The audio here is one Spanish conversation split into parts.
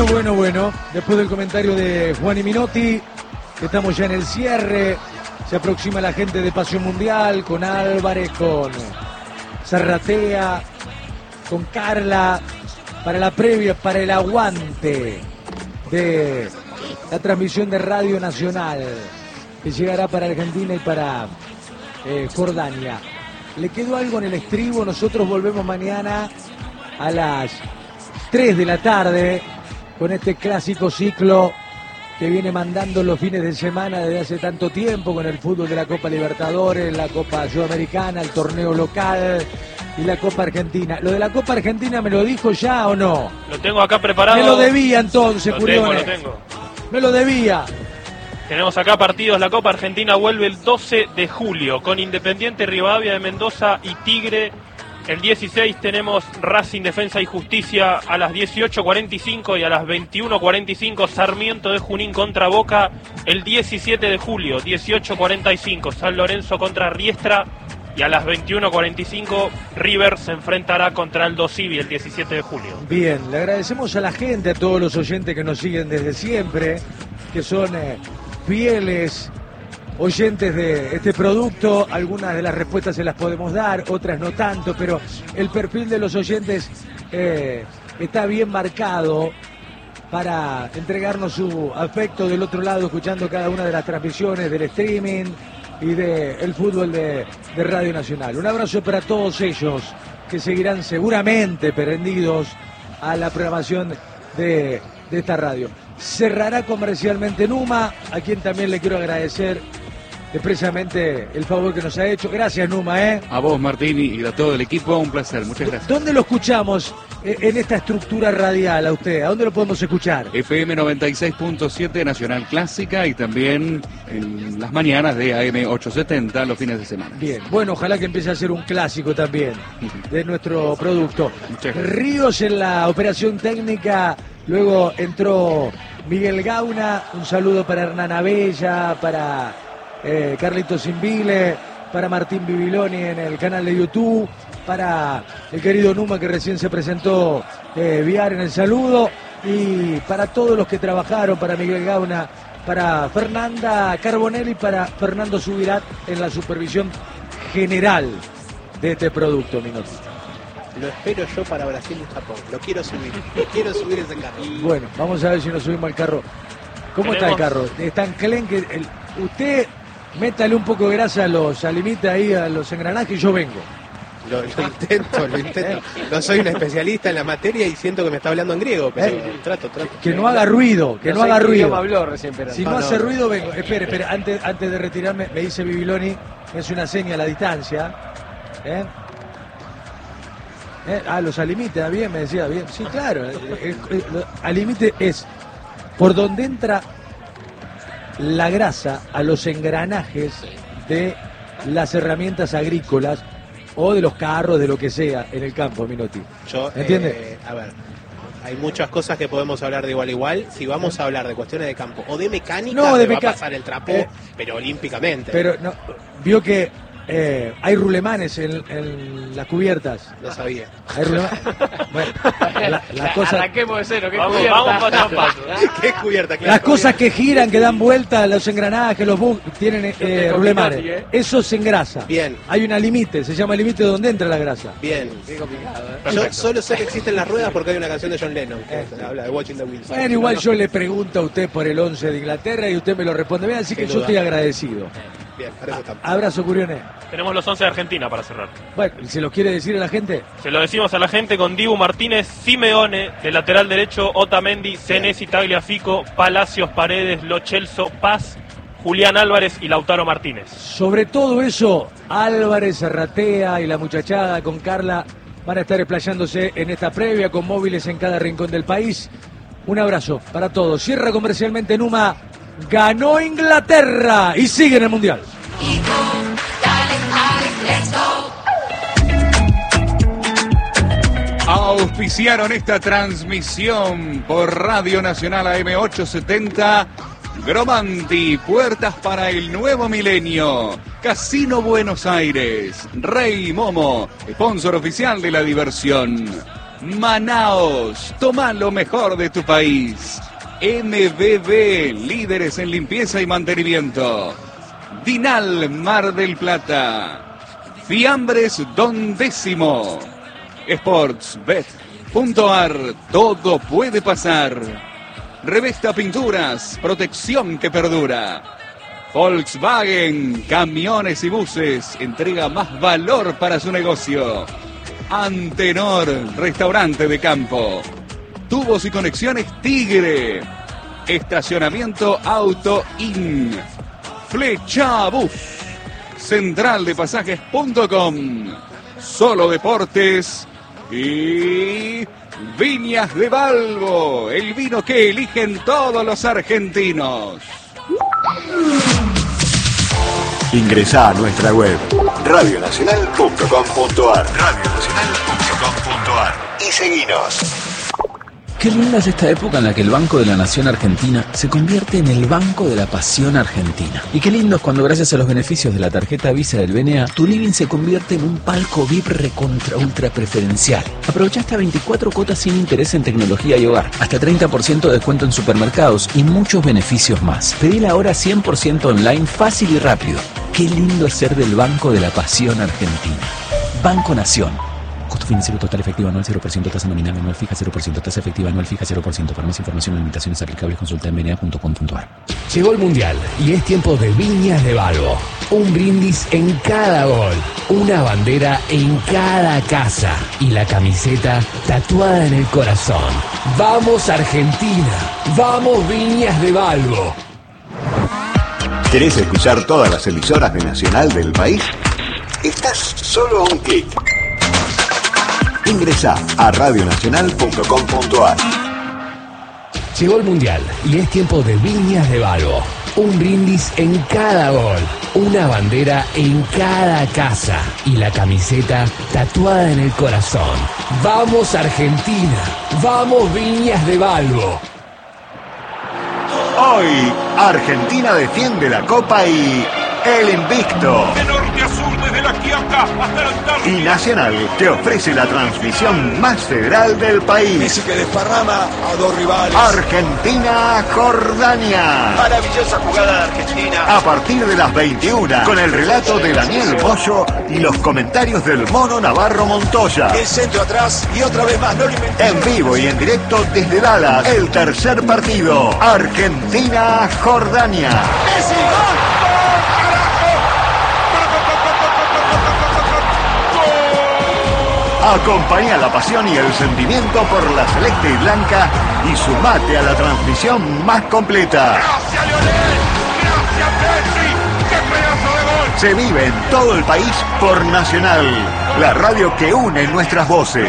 Bueno. Después del comentario de Juan y Minotti, que estamos ya en el cierre. Se aproxima la gente de Pasión Mundial con Álvarez, con Zarratea, con Carla, para la previa, para el aguante de la transmisión de Radio Nacional, que llegará para Argentina y para Jordania. ¿Le quedó algo en el estribo? Nosotros volvemos mañana a las 3 de la tarde con este clásico ciclo que viene mandando los fines de semana desde hace tanto tiempo, con el fútbol de la Copa Libertadores, la Copa Sudamericana, el torneo local y la Copa Argentina. ¿Lo de la Copa Argentina me lo dijo ya o no? Lo tengo acá preparado. Me lo debía entonces, Curione. Lo tengo. Me lo debía. Tenemos acá partidos. La Copa Argentina vuelve el 12 de julio con Independiente Rivadavia de Mendoza y Tigre. El 16 tenemos Racing, Defensa y Justicia a las 18:45 y a las 21:45 Sarmiento de Junín contra Boca. El 17 de julio, 18:45 San Lorenzo contra Riestra y a las 21:45 River se enfrentará contra Aldo Civi el 17 de julio. Bien, le agradecemos a la gente, a todos los oyentes que nos siguen desde siempre, que son fieles oyentes de este producto. Algunas de las respuestas se las podemos dar, otras no tanto, pero el perfil de los oyentes está bien marcado para entregarnos su afecto del otro lado, escuchando cada una de las transmisiones del streaming y del fútbol de Radio Nacional. Un abrazo para todos ellos que seguirán seguramente prendidos a la programación de esta radio. Cerrará comercialmente Numa, a quien también le quiero agradecer expresamente el favor que nos ha hecho. Gracias, Numa. A vos, Martín, y a todo el equipo, un placer. Muchas gracias. ¿Dónde lo escuchamos en esta estructura radial a usted? ¿A dónde lo podemos escuchar? FM 96.7 Nacional Clásica y también en las mañanas de AM 870 los fines de semana. Bien, bueno, ojalá que empiece a ser un clásico también de nuestro producto. Ríos en la operación técnica, luego entró Miguel Gauna, un saludo para Hernán Abella, para Carlitos Invile, para Martín Bibiloni en el canal de YouTube, para el querido Numa que recién se presentó Viar en el saludo, y para todos los que trabajaron, para Miguel Gauna, para Fernanda Carbonelli, para Fernando Subirat en la supervisión general de este producto, Minotti. Lo espero yo para Brasil y Japón. Lo quiero subir ese carro. Bueno, vamos a ver si nos subimos al carro. ¿Cómo está el carro? Es tan clenque. Usted métale un poco de grasa a los alimitas ahí, a los engranajes, y yo vengo. Lo intento. No soy un especialista en la materia y siento que me está hablando en griego, pero trato. Que no haga ruido, que no haga ruido. Habló recién, pero si no hace ruido, vengo. Espere, antes de retirarme, me dice Bibiloni, es una seña a la distancia. Los alimites, bien, me decía, bien. Sí, claro, alimite es por donde entra la grasa a los engranajes de las herramientas agrícolas o de los carros, de lo que sea en el campo, Minotti. ¿Entiende? A ver, hay muchas cosas que podemos hablar de igual a igual. Si vamos a hablar de cuestiones de campo o de mecánica, va a pasar el trapo, pero olímpicamente. Pero no, vio que hay rulemanes en las cubiertas. Lo sabía. Hay rulemanes. Bueno, las cosas. Arranquemos de cero. Vamos paso a paso. ¿Qué es cubierta? Las cosas que giran, que dan vuelta, los engranajes, los bugs, tienen rulemanes. Eso se engrasa. Bien. Hay una límite, se llama límite donde entra la grasa. Bien. Qué complicado. Yo solo sé que existen las ruedas porque hay una canción de John Lennon que habla de Watching the Wheels. Bueno, igual yo le pregunto a usted por el 11 de Inglaterra y usted me lo responde bien, así que yo estoy agradecido. Bien, para eso estamos. Abrazo, Curione. Tenemos los 11 de Argentina para cerrar. Bueno, ¿se lo quiere decir a la gente? Se lo decimos a la gente con Dibu Martínez, Simeone, de lateral derecho, Otamendi, Senesi, Tagliafico, Palacios, Paredes, Lo Celso, Paz, Julián Álvarez y Lautaro Martínez. Sobre todo eso, Álvarez, Zarratea y la muchachada con Carla van a estar explayándose en esta previa con móviles en cada rincón del país. Un abrazo para todos. Cierra comercialmente Numa. Ganó Inglaterra y sigue en el Mundial. Auspiciaron esta transmisión por Radio Nacional AM 870. Gromanti, puertas para el nuevo milenio. Casino Buenos Aires. Rey Momo, sponsor oficial de la diversión. Manaos, toma lo mejor de tu país. MBB, líderes en limpieza y mantenimiento. Dinal, Mar del Plata. Fiambres Don Décimo. Sportsbet.ar, todo puede pasar. Revesta Pinturas, protección que perdura. Volkswagen, camiones y buses, entrega más valor para su negocio. Antenor, restaurante de campo. Tubos y conexiones Tigre. Estacionamiento Auto In. Flecha Bus. Centraldepasajes.com. Solo Deportes y Viñas de Balbo, el vino que eligen todos los argentinos. Ingresá a nuestra web radionacional.com.ar y seguinos. Qué linda es esta época en la que el Banco de la Nación Argentina se convierte en el Banco de la Pasión Argentina. Y qué lindo es cuando, gracias a los beneficios de la tarjeta Visa del BNA, tu living se convierte en un palco VIP recontra ultra preferencial. Aprovecha hasta 24 cuotas sin interés en tecnología y hogar, hasta 30% de descuento en supermercados y muchos beneficios más. Pedila ahora 100% online, fácil y rápido. Qué lindo es ser del Banco de la Pasión Argentina. Banco Nación. Costo financiero total efectivo anual 0%, tasa nominal anual fija 0%, tasa efectiva anual fija 0%. Para más información y limitaciones aplicables consulta en bna.com.ar. Llegó el Mundial y es tiempo de Viñas de Balbo. Un brindis en cada gol, una bandera en cada casa y la camiseta tatuada en el corazón. ¡Vamos Argentina! ¡Vamos Viñas de Balbo! ¿Querés escuchar todas las emisoras de Nacional del país? Estás solo a un clic. Ingresá a radionacional.com.ar. Llegó el Mundial y es tiempo de Viñas de Balbo. Un brindis en cada gol, una bandera en cada casa y la camiseta tatuada en el corazón. ¡Vamos Argentina! ¡Vamos Viñas de Balbo! Hoy, Argentina defiende la Copa y el invicto. De norte a sur, desde la Quiaca hasta la Antártida. Y Nacional te ofrece la transmisión más federal del país. Messi que desparrama a dos rivales. Argentina-Jordania. Maravillosa jugada de Argentina. A partir de las 21, con el relato de Daniel Moyo y los comentarios del Mono Navarro Montoya. El centro atrás y otra vez más, no lo inventé. En vivo y en directo desde Dallas, el tercer partido. Argentina-Jordania. Messi, Acompaña la pasión y el sentimiento por la celeste y blanca y sumate a la transmisión más completa. ¡Gracias, Lionel! ¡Gracias, Messi! ¡Qué pedazo de gol! Se vive en todo el país por Nacional, la radio que une nuestras voces.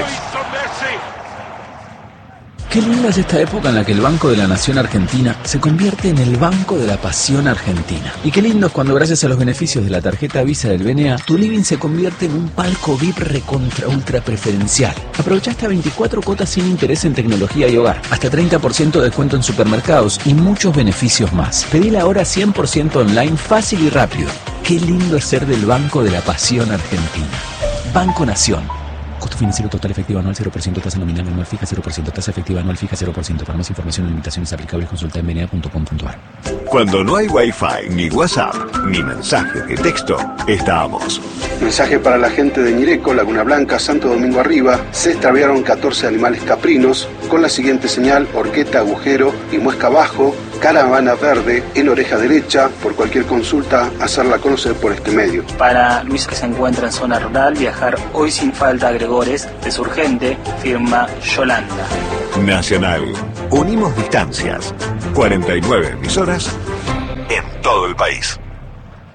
Qué linda es esta época en la que el Banco de la Nación Argentina se convierte en el Banco de la Pasión Argentina. Y qué lindo es cuando, gracias a los beneficios de la tarjeta Visa del BNA, tu living se convierte en un palco VIP recontra ultra preferencial. Aprovecha hasta 24 cuotas sin interés en tecnología y hogar, hasta 30% de descuento en supermercados y muchos beneficios más. Pedila ahora 100% online, fácil y rápido. Qué lindo es ser del Banco de la Pasión Argentina. Banco Nación. Costo financiero total efectivo anual 0%, tasa nominal anual fija 0%, tasa efectiva anual fija 0%. Para más información y limitaciones aplicables consulta en bna.com.ar. Cuando no hay Wi-Fi, ni WhatsApp, ni mensaje de texto, estamos. Mensaje para la gente de Ñireco, Laguna Blanca, Santo Domingo Arriba. Se extraviaron 14 animales caprinos con la siguiente señal: horqueta, agujero y muesca abajo, caravana verde en oreja derecha. Por cualquier consulta, hacerla conocer por este medio. Para Luis, que se encuentra en zona rural, viajar hoy sin falta a Gregores es urgente, firma Yolanda. Nacional. Unimos distancias. 49 emisoras en todo el país.